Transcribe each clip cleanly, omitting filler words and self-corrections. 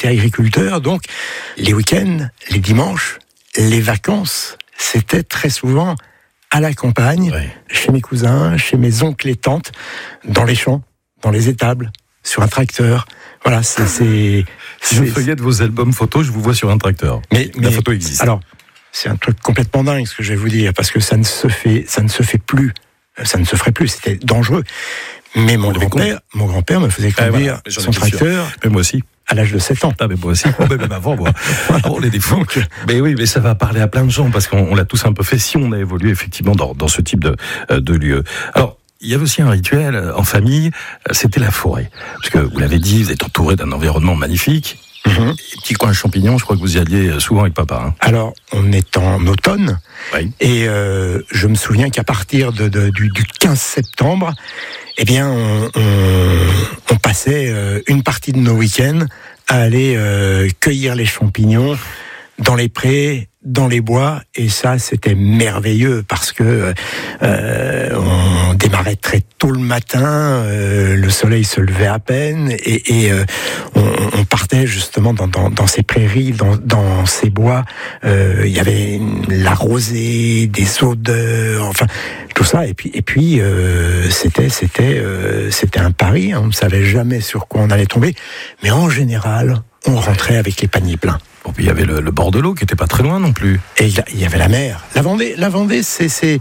j'étais agriculteur, donc les week-ends, les dimanches, les vacances, c'était très souvent à la campagne, chez mes cousins, chez mes oncles et tantes, dans les champs, dans les étables, sur un tracteur. Voilà, Si je feuillette vos albums photos, je vous vois sur un tracteur. Mais la photo existe. Alors, c'est un truc complètement dingue ce que je vais vous dire, parce que ça ne se fait plus. Ça ne se ferait plus, c'était dangereux. Mais mon grand-père me faisait conduire son tracteur. Mais moi aussi. À l'âge de 7 ans. Ah, mais moi aussi. Même avant, moi. On les défend. Mais oui, mais ça va parler à plein de gens, parce qu'on l'a tous un peu fait si on a évolué effectivement dans ce type de lieu. Alors, il y avait aussi un rituel en famille, c'était la forêt. Parce que vous l'avez dit, vous êtes entouré d'un environnement magnifique. Petit coin champignons, je crois que vous y alliez souvent avec papa. Hein. Alors, on est en automne, et je me souviens qu'à partir du 15 septembre, eh bien, on passait une partie de nos week-ends à aller cueillir les champignons dans les prés, dans les bois, et ça c'était merveilleux parce que on démarrait très tôt le matin, le soleil se levait à peine, et on partait justement dans ces prairies, dans ces bois. Il y avait la rosée, des odeurs, enfin tout ça, et puis c'était un pari, hein, on ne savait jamais sur quoi on allait tomber, mais en général on rentrait avec les paniers pleins. Bon, puis il y avait le bord de l'eau qui n'était pas très loin non plus. Et il y avait la mer. La Vendée, c'est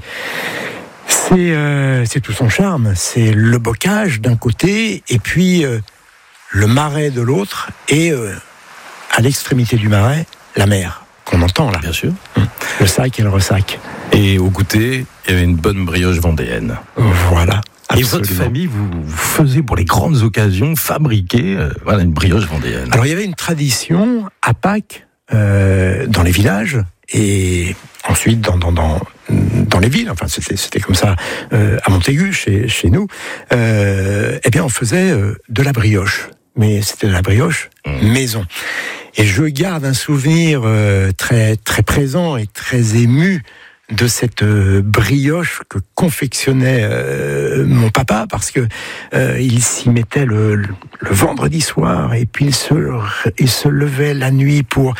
tout son charme. C'est le bocage d'un côté, et puis le marais de l'autre, et à l'extrémité du marais, la mer qu'on entend là. Bien sûr. Le sac et le ressac. Et au goûter, il y avait une bonne brioche vendéenne. Voilà. Absolument. Et votre famille, vous faisiez pour les grandes occasions fabriquer une brioche vendéenne. Alors il y avait une tradition à Pâques dans les villages, et ensuite dans les villes. Enfin c'était comme ça à Montaigu chez nous. Eh bien on faisait de la brioche, mais c'était de la brioche maison. Et je garde un souvenir très très présent et très ému de cette brioche que confectionnait mon papa, parce que il s'y mettait le vendredi soir, et puis il se levait la nuit pour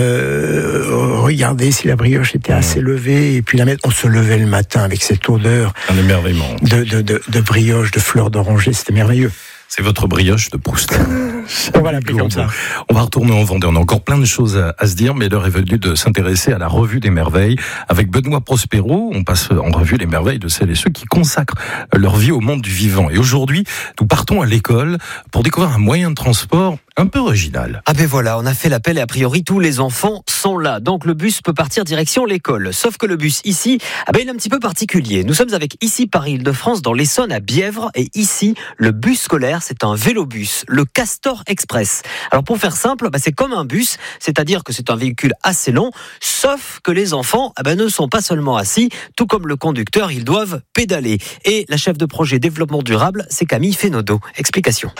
regarder si la brioche était assez levée, et puis la mettre. On se levait le matin avec cette odeur de brioche, de fleurs d'oranger, c'était merveilleux. C'est votre brioche de Proust. On va l'appeler comme ça. On va retourner en Vendée. On a encore plein de choses à se dire, mais l'heure est venue de s'intéresser à la revue des merveilles. Avec Benoît Prospero, on passe en revue les merveilles de celles et ceux qui consacrent leur vie au monde du vivant. Et aujourd'hui, nous partons à l'école pour découvrir un moyen de transport un peu original. Ah ben voilà, on a fait l'appel et a priori tous les enfants sont là. Donc le bus peut partir direction l'école. Sauf que le bus ici, il est un petit peu particulier. Nous sommes avec ici Paris-Île-de-France dans l'Essonne à Bièvre, et ici le bus scolaire, c'est un vélobus, le Castor Express. Alors pour faire simple, c'est comme un bus, c'est-à-dire que c'est un véhicule assez long, sauf que les enfants ne sont pas seulement assis, tout comme le conducteur, ils doivent pédaler. Et la chef de projet développement durable, c'est Camille Fénodeau. Explication.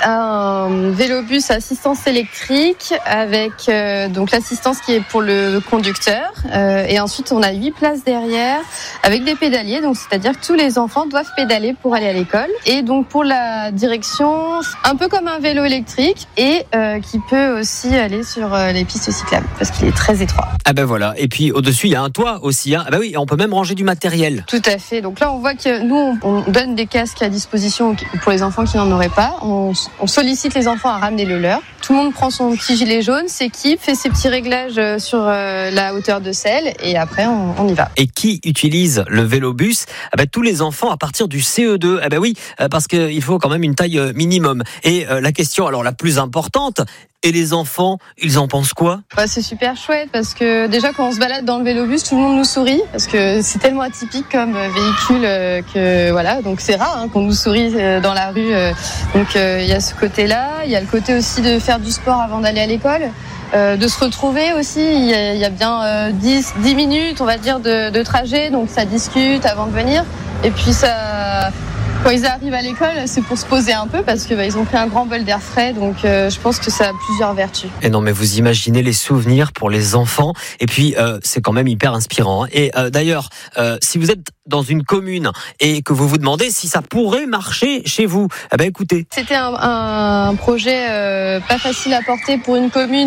Un vélobus assistance électrique avec donc l'assistance qui est pour le conducteur, et ensuite on a 8 places derrière avec des pédaliers, donc c'est-à-dire que tous les enfants doivent pédaler pour aller à l'école. Et donc pour la direction, un peu comme un vélo électrique, et qui peut aussi aller sur les pistes cyclables parce qu'il est très étroit. Ah ben voilà, et puis au-dessus il y a un toit aussi, hein. Ah ben oui, on peut même ranger du matériel. Tout à fait, donc là on voit que nous on donne des casques à disposition pour les enfants qui n'en auraient pas, on sollicite les enfants à ramener le leur. Tout le monde prend son petit gilet jaune, s'équipe, fait ses petits réglages sur la hauteur de selle, et après on y va. Et qui utilise le vélobus ? Tous les enfants à partir du CE2. Ah ben oui, parce qu'il faut quand même une taille minimum. Et la question alors la plus importante, et les enfants, ils en pensent quoi ? C'est super chouette parce que déjà quand on se balade dans le vélobus, tout le monde nous sourit parce que c'est tellement atypique comme véhicule que voilà, donc c'est rare qu'on nous sourie dans la rue. Donc il y a ce côté-là, il y a le côté aussi de faire du sport avant d'aller à l'école. De se retrouver aussi, il y a bien 10 minutes on va dire de trajet, donc ça discute avant de venir, et puis ça, quand ils arrivent à l'école, c'est pour se poser un peu parce que ils ont pris un grand bol d'air frais, donc je pense que ça a plusieurs vertus. Et non mais vous imaginez les souvenirs pour les enfants, et puis c'est quand même hyper inspirant, hein. Et d'ailleurs, si vous êtes dans une commune et que vous vous demandez si ça pourrait marcher chez vous, écoutez. C'était un projet pas facile à porter pour une commune